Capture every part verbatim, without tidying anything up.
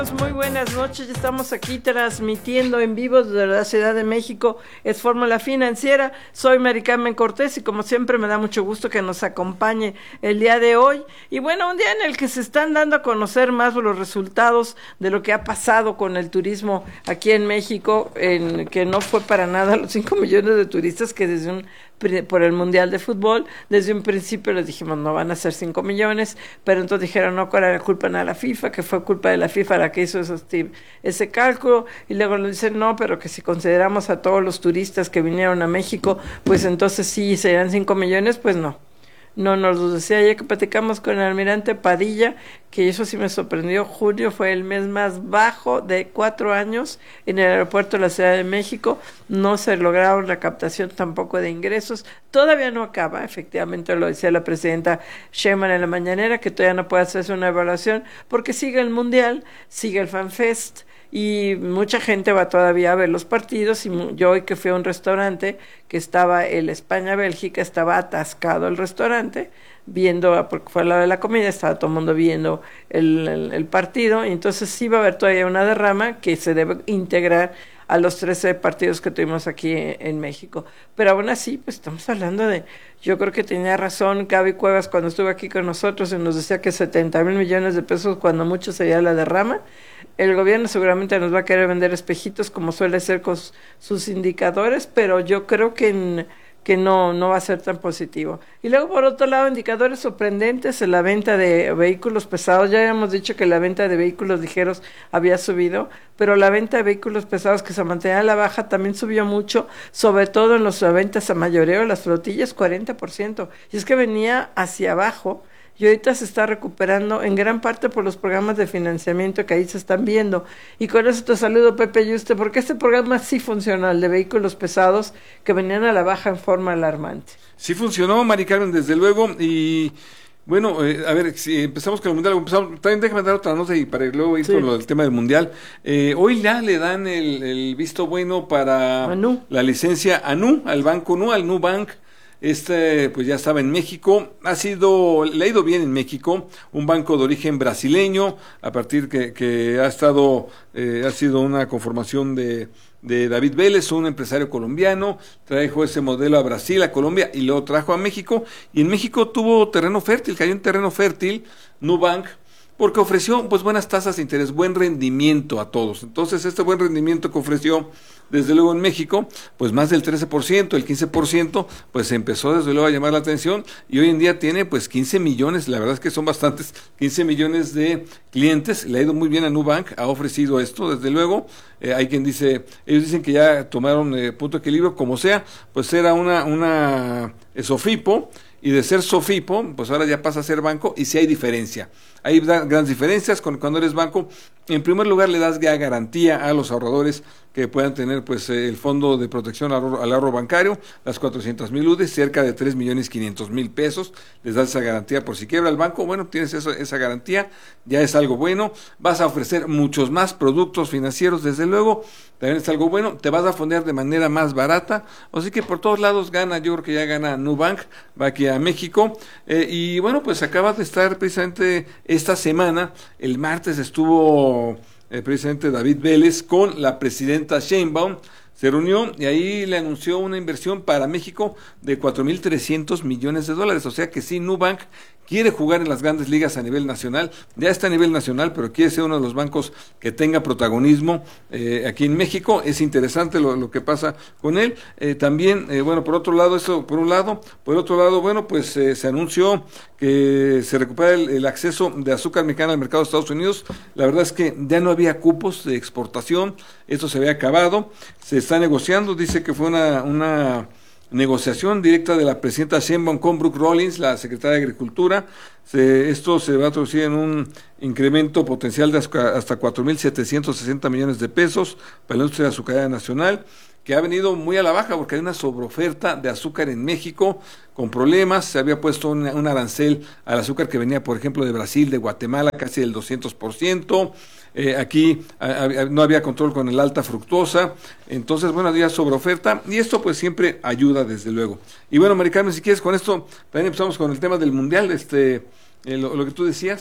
Muy buenas noches, ya estamos aquí transmitiendo en vivo desde la Ciudad de México, es Fórmula Financiera, soy Mari Carmen Cortés y como siempre me da mucho gusto que nos acompañe el día de hoy, y bueno, un día en el que se están dando a conocer más los resultados de lo que ha pasado con el turismo aquí en México, en que no fue para nada los cinco millones de turistas que desde un por el Mundial de Fútbol, desde un principio les dijimos no van a ser cinco millones, pero entonces dijeron no, que era culpa de la FIFA, que fue culpa de la FIFA la que hizo esos, ese cálculo, y luego nos dicen no, pero que si consideramos a todos los turistas que vinieron a México, pues entonces sí serían cinco millones, pues no. No nos lo decía ya que platicamos con el almirante Padilla, que eso sí me sorprendió. Junio fue el mes más bajo de cuatro años en el aeropuerto de la Ciudad de México. No se lograron la captación tampoco de ingresos. Todavía no acaba, efectivamente lo decía la presidenta Sheinbaum en la mañanera, que todavía no puede hacerse una evaluación porque sigue el Mundial, sigue el FanFest, y mucha gente va todavía a ver los partidos, y yo hoy que fui a un restaurante que estaba el España-Bélgica, estaba atascado el restaurante, viendo, porque fue a la hora de la comida, estaba todo el mundo viendo el, el, el partido, y entonces sí va a haber todavía una derrama que se debe integrar a los trece partidos que tuvimos aquí en, en México. Pero aún así, pues estamos hablando de, yo creo que tenía razón Gaby Cuevas cuando estuvo aquí con nosotros y nos decía que setenta mil millones de pesos, cuando mucho sería la derrama. El gobierno seguramente nos va a querer vender espejitos como suele ser con sus indicadores, pero yo creo que en, que no, no va a ser tan positivo. Y luego, por otro lado, indicadores sorprendentes en la venta de vehículos pesados. Ya habíamos dicho que la venta de vehículos ligeros había subido, pero la venta de vehículos pesados, que se mantenía a la baja, también subió mucho, sobre todo en las ventas a mayoreo, las flotillas, cuarenta por ciento. Y es que venía hacia abajo, y ahorita se está recuperando en gran parte por los programas de financiamiento que ahí se están viendo. Y con eso te saludo, Pepe Yuste, porque este programa sí funcionó, el de vehículos pesados, que venían a la baja en forma alarmante. Sí funcionó, Mari Carmen, desde luego, y bueno, eh, a ver, si empezamos con el Mundial, empezamos, también déjame dar otra nota y para luego ir sí. con lo del tema del Mundial. Eh, hoy ya le dan el, el visto bueno para Anu. La licencia ANU, al Banco Nu, al Nubank. Este, pues ya estaba en México, ha sido, le ha ido bien en México, un banco de origen brasileño, a partir que, que ha estado, eh, ha sido una conformación de, de David Vélez, un empresario colombiano, trajo ese modelo a Brasil, a Colombia, y lo trajo a México, y en México tuvo terreno fértil, cayó en terreno fértil, Nubank, porque ofreció pues buenas tasas de interés, buen rendimiento a todos. Entonces este buen rendimiento que ofreció desde luego en México, pues más del trece por ciento, el quince por ciento, pues empezó desde luego a llamar la atención, y hoy en día tiene pues quince millones, la verdad es que son bastantes, quince millones de clientes, le ha ido muy bien a Nubank, ha ofrecido esto, desde luego, eh, hay quien dice, ellos dicen que ya tomaron eh, punto de equilibrio, como sea, pues era una, una eh, Sofipo, y de ser Sofipo, pues ahora ya pasa a ser banco, y sí hay diferencia. Hay grandes diferencias con cuando eres banco. En primer lugar, le das ya garantía a los ahorradores que puedan tener pues el fondo de protección al ahorro, al ahorro bancario, las cuatrocientas mil U D I, cerca de tres millones quinientos mil pesos, les das esa garantía por si quiebra el banco, bueno, tienes eso, esa garantía, ya es algo bueno. Vas a ofrecer muchos más productos financieros, desde luego, también es algo bueno, te vas a fondear de manera más barata, así que por todos lados gana, yo creo que ya gana Nubank, va aquí a México, eh, y bueno, pues acaba de estar precisamente esta semana, el martes estuvo eh, precisamente David Vélez con la presidenta Sheinbaum, se reunió y ahí le anunció una inversión para México de cuatro mil trescientos millones de dólares, o sea que sí, Nubank quiere jugar en las grandes ligas a nivel nacional, ya está a nivel nacional, pero quiere ser uno de los bancos que tenga protagonismo eh, aquí en México. Es interesante lo, lo que pasa con él. Eh, también, eh, bueno, por otro lado, eso por un lado, por otro lado, bueno, pues eh, se anunció que se recupera el, el acceso de azúcar mexicana al mercado de Estados Unidos. La verdad es que ya no había cupos de exportación, esto se había acabado, se está negociando, dice que fue una, una negociación directa de la presidenta Sheinbaum con Brooke Rollins, la secretaria de Agricultura. Se, esto se va a traducir en un incremento potencial de hasta cuatro mil setecientos sesenta millones de pesos para la industria azucarera nacional, que ha venido muy a la baja porque hay una sobreoferta de azúcar en México con problemas. Se había puesto un, un arancel al azúcar que venía, por ejemplo, de Brasil, de Guatemala, casi del doscientos por ciento. Eh, aquí a, a, no había control con el alta fructosa, entonces bueno, había sobreoferta, y esto pues siempre ayuda, desde luego. Y bueno, Mari Carmen, si quieres con esto, también empezamos con el tema del Mundial, este, eh, lo, lo que tú decías.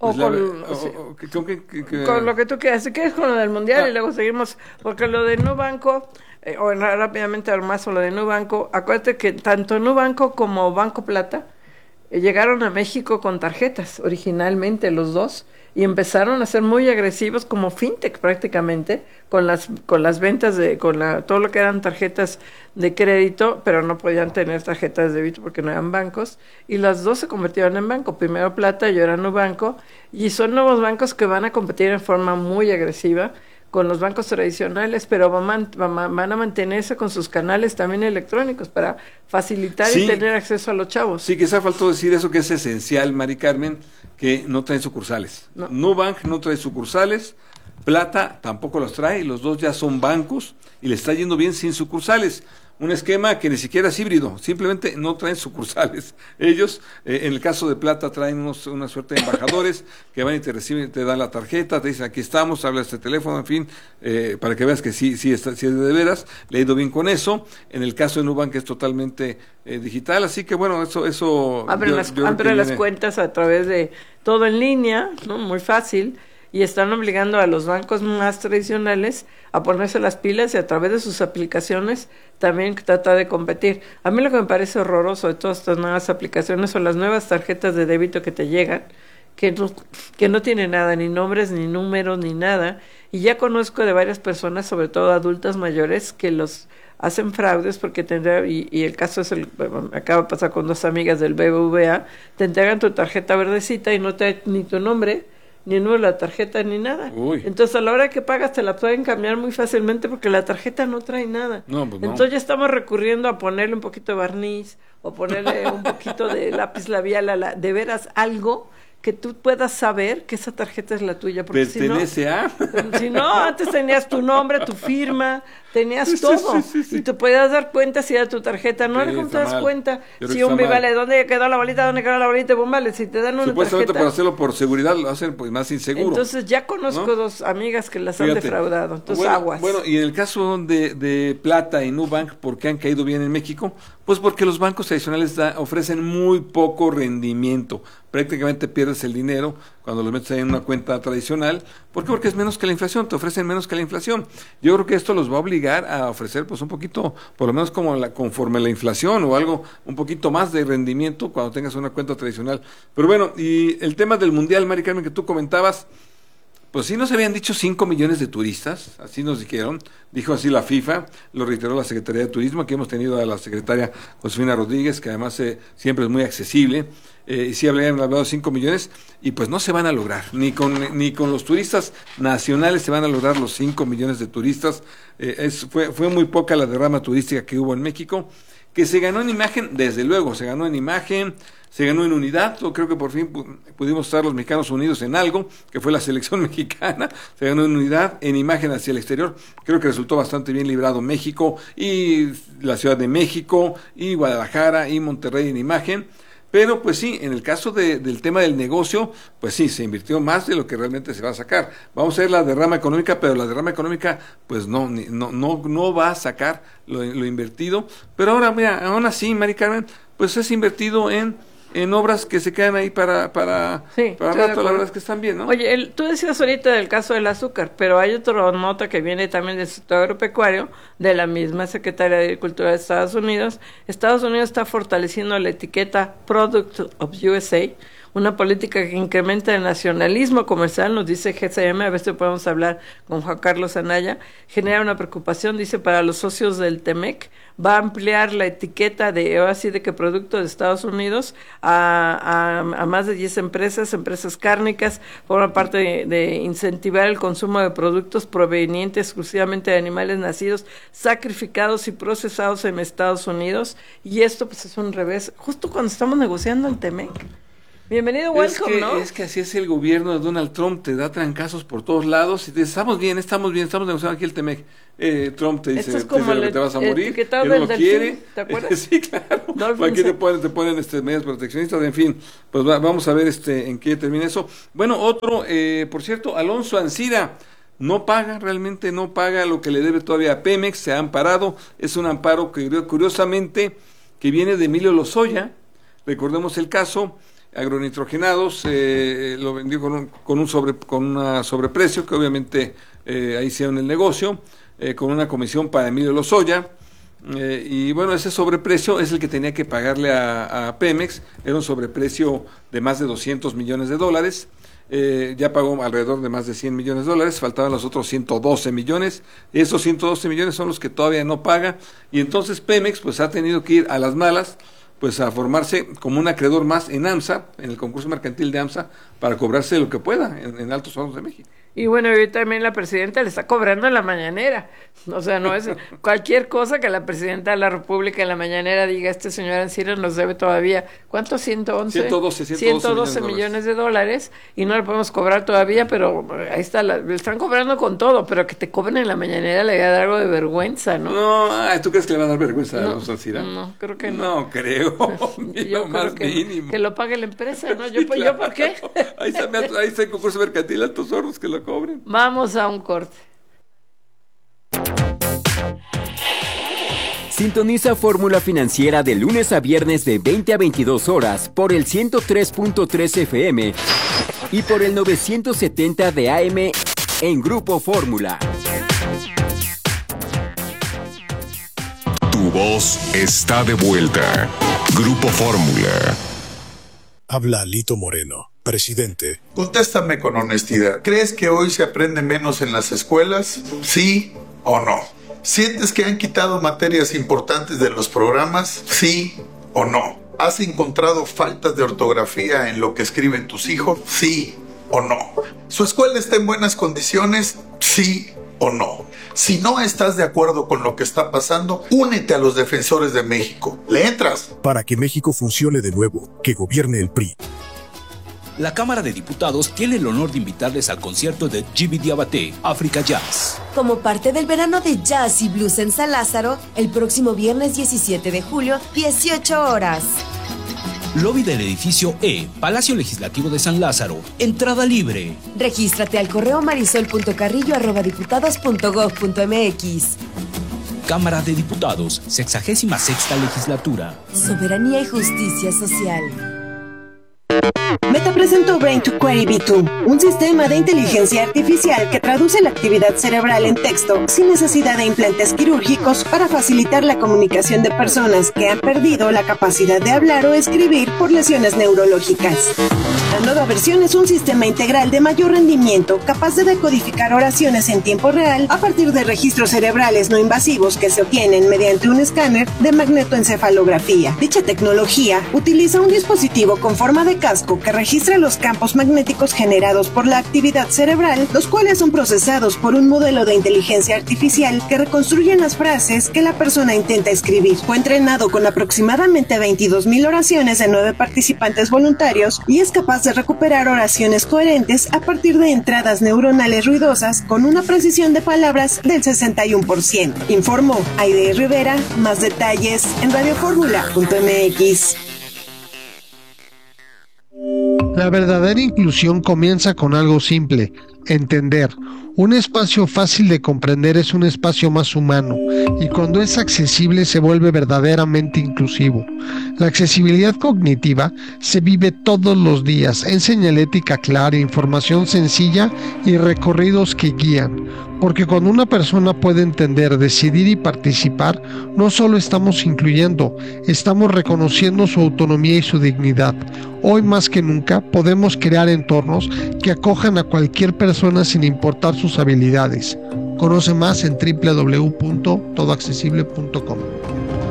Pues o, la, con, o, sí, o, que, con, que, que, con lo que tú quieras. Si quieres con lo del Mundial ah. y luego seguimos, porque lo de Nubanco, eh, o rápidamente más o lo de Nubanco, acuérdate que tanto Nubanco como Banco Plata eh, llegaron a México con tarjetas, originalmente los dos, y empezaron a ser muy agresivos como fintech prácticamente, con las con las ventas de, con la, todo lo que eran tarjetas de crédito, pero no podían tener tarjetas de débito porque no eran bancos, y las dos se convirtieron en banco, primero Plata y ahora Nubanco, y son nuevos bancos que van a competir en forma muy agresiva con los bancos tradicionales, pero van, van, van a mantenerse con sus canales también electrónicos para facilitar sí, y tener acceso a los chavos. Sí, quizá faltó decir eso que es esencial, Mari Carmen, que no traen sucursales. No. Nubank no trae sucursales, Plata tampoco los trae, los dos ya son bancos y le está yendo bien sin sucursales. Un esquema que ni siquiera es híbrido, simplemente no traen sucursales. Ellos, eh, en el caso de Plata, traen unos, una suerte de embajadores que van y te reciben, te dan la tarjeta, te dicen aquí estamos, habla este teléfono, en fin, eh, para que veas que sí, sí, está, sí es de veras, le he ido bien con eso. En el caso de Nubank es totalmente eh, digital, así que bueno, eso... eso abren las, abre las cuentas a través de todo en línea, ¿no? Muy fácil. Y están obligando a los bancos más tradicionales a ponerse las pilas y a través de sus aplicaciones también trata de competir. A mí lo que me parece horroroso de todas estas nuevas aplicaciones son las nuevas tarjetas de débito que te llegan, que no, que no tienen nada, ni nombres, ni números, ni nada. Y ya conozco de varias personas, sobre todo adultas mayores, que los hacen fraudes porque tendrá, y, y el caso es el, me acaba de pasar con dos amigas del B B V A, te entregan tu tarjeta verdecita y no te ni tu nombre, ni el número de la tarjeta, ni nada. Uy. Entonces, a la hora que pagas, te la pueden cambiar muy fácilmente porque la tarjeta no trae nada. No, pues no. Entonces, ya estamos recurriendo a ponerle un poquito de barniz o ponerle un poquito de lápiz labial, a la, de veras algo que tú puedas saber que esa tarjeta es la tuya. Porque pertenece si no, a... Si no, antes tenías tu nombre, tu firma, tenías sí, todo. Sí, sí, sí. Y te podías dar cuenta si era tu tarjeta. No, sí, ¿cómo te das mal. cuenta? Si un vale, ¿dónde quedó la bolita? ¿Dónde quedó la bolita? Pues vale, si te dan una supuestamente tarjeta. Por hacerlo por seguridad lo hacen pues más inseguro. Entonces ya conozco ¿no? dos amigas que las Fíjate. han defraudado. Entonces bueno, aguas. Bueno, y en el caso de, de Plata y Nubank, ¿por qué han caído bien en México? Pues porque los bancos tradicionales da, ofrecen muy poco rendimiento. Prácticamente pierdes el dinero cuando lo metes en una cuenta tradicional. ¿Por qué? Porque es menos que la inflación, te ofrecen menos que la inflación. Yo creo que esto los va a obligar a ofrecer pues un poquito, por lo menos como la, conforme la inflación o algo, un poquito más de rendimiento cuando tengas una cuenta tradicional. Pero bueno, y el tema del Mundial, Mari Carmen, que tú comentabas, pues sí nos habían dicho cinco millones de turistas, así nos dijeron, dijo así la FIFA, lo reiteró la Secretaría de Turismo, aquí hemos tenido a la secretaria Josefina Rodríguez, que además eh, siempre es muy accesible, eh, y sí habían hablado de cinco millones, y pues no se van a lograr, ni con ni con los turistas nacionales se van a lograr los cinco millones de turistas, eh, es, fue, fue muy poca la derrama turística que hubo en México, que se ganó en imagen, desde luego, se ganó en imagen, se ganó en unidad, yo creo que por fin pudimos estar los mexicanos unidos en algo, que fue la selección mexicana, se ganó en unidad, en imagen hacia el exterior, creo que resultó bastante bien librado México, y la Ciudad de México, y Guadalajara, y Monterrey en imagen, pero pues sí, en el caso de, del tema del negocio, pues sí, se invirtió más de lo que realmente se va a sacar. Vamos a ver la derrama económica, pero la derrama económica pues no no no no va a sacar lo, lo invertido. Pero ahora, mira, aún así, Mari Carmen, pues es invertido en en obras que se quedan ahí para para, sí, para rato, la verdad es que están bien, ¿no? Oye, el, tú decías ahorita del caso del azúcar, pero hay otra nota que viene también del sector agropecuario, de la misma Secretaría de Agricultura de Estados Unidos. Estados Unidos está fortaleciendo la etiqueta Product of U S A, una política que incrementa el nacionalismo comercial, nos dice G C M, a ver si podemos hablar con Juan Carlos Anaya, genera una preocupación, dice, para los socios del Temec, va a ampliar la etiqueta de, así de que producto de Estados Unidos a, a, a más de diez empresas, empresas cárnicas, forma parte de, de incentivar el consumo de productos provenientes exclusivamente de animales nacidos, sacrificados y procesados en Estados Unidos, y esto pues es un revés, justo cuando estamos negociando el Temec. Bienvenido, welcome, es que, ¿no? Es que así es el gobierno de Donald Trump, te da trancazos por todos lados y te dice, estamos bien, estamos bien, estamos negociando aquí el Temec. Eh, Trump te dice, es como te, el, te vas a morir, que no lo delfín, quiere. ¿te acuerdas? Sí, claro. Aquí te ponen, te ponen este, medidas proteccionistas, en fin, pues va, vamos a ver este en qué termina eso. Bueno, otro, eh, por cierto, Alonso Ancira, no paga, realmente no paga lo que le debe todavía a Pemex, se ha amparado, es un amparo que curiosamente que viene de Emilio Lozoya, recordemos el caso. agronitrogenados, eh, lo vendió con un, con un sobre, con una sobreprecio, que obviamente eh, ahí hicieron el negocio, eh, con una comisión para Emilio Lozoya, eh, y bueno, ese sobreprecio es el que tenía que pagarle a, a Pemex, era un sobreprecio de más de doscientos millones de dólares, eh, ya pagó alrededor de más de cien millones de dólares, faltaban los otros ciento doce millones, esos ciento doce millones son los que todavía no paga, y entonces Pemex pues ha tenido que ir a las malas, pues a formarse como un acreedor más en AMSA, en el concurso mercantil de AMSA, para cobrarse lo que pueda en, en Altos Hornos de México. Y bueno, hoy también la presidenta le está cobrando en la mañanera. O sea, no es cualquier cosa que la presidenta de la República en la mañanera diga, este señor Ancira nos debe todavía, ¿cuánto? ciento once ciento doce, ciento doce millones de dólares y no le podemos cobrar todavía, pero ahí está, la, le están cobrando con todo, pero que te cobren en la mañanera le va a dar algo de vergüenza, ¿no? No, ay, ¿tú crees que le va a dar vergüenza no, a los Ancira? No, creo que no. No creo, ni yo lo más creo que, mínimo. Que lo pague la empresa, ¿no? Yo, Sí, claro. ¿yo por qué? Ahí está, ahí está el concurso mercantil Altos Hornos, que lo cobren. Vamos a un corte. Sintoniza Fórmula Financiera de lunes a viernes de veinte a veintidós horas por el ciento tres punto tres F M y por el novecientos setenta de A M en Grupo Fórmula. Tu voz está de vuelta. Grupo Fórmula. Habla Lito Moreno, presidente. Contéstame con honestidad. ¿Crees que hoy se aprende menos en las escuelas? ¿Sí o no? ¿Sientes que han quitado materias importantes de los programas? ¿Sí o no? ¿Has encontrado faltas de ortografía en lo que escriben tus hijos? ¿Sí o no? ¿Su escuela está en buenas condiciones? ¿Sí o no? Si no estás de acuerdo con lo que está pasando, únete a los defensores de México. ¿Le entras? Para que México funcione de nuevo, que gobierne el P R I. La Cámara de Diputados tiene el honor de invitarles al concierto de Djiby Diabaté, Africa Jazz. Como parte del verano de jazz y blues en San Lázaro, el próximo viernes diecisiete de julio, dieciocho horas. Lobby del edificio E, Palacio Legislativo de San Lázaro. Entrada libre. Regístrate al correo marisol punto carrillo arroba diputados punto gob punto mx. Cámara de Diputados, sexagésima sexta legislatura. Soberanía y justicia social. Meta presentó Brain to Query V dos, un sistema de inteligencia artificial que traduce la actividad cerebral en texto sin necesidad de implantes quirúrgicos para facilitar la comunicación de personas que han perdido la capacidad de hablar o escribir por lesiones neurológicas. La nueva versión es un sistema integral de mayor rendimiento capaz de decodificar oraciones en tiempo real a partir de registros cerebrales no invasivos que se obtienen mediante un escáner de magnetoencefalografía. Dicha tecnología utiliza un dispositivo con forma de casco que registra los campos magnéticos generados por la actividad cerebral, los cuales son procesados por un modelo de inteligencia artificial que reconstruyen las frases que la persona intenta escribir. Fue entrenado con aproximadamente veintidós mil oraciones de nueve participantes voluntarios y es capaz de recuperar oraciones coherentes a partir de entradas neuronales ruidosas con una precisión de palabras del sesenta y uno por ciento. Informó Aide Rivera. Más detalles en radio fórmula punto m x. La verdadera inclusión comienza con algo simple: entender. Un espacio fácil de comprender es un espacio más humano, y cuando es accesible se vuelve verdaderamente inclusivo. La accesibilidad cognitiva se vive todos los días en señalética clara, información sencilla y recorridos que guían. Porque cuando una persona puede entender, decidir y participar, no solo estamos incluyendo, estamos reconociendo su autonomía y su dignidad. Hoy más que nunca podemos crear entornos que acojan a cualquier persona sin importar sus habilidades. Conoce más en doble u doble u doble u punto todo accesible punto com.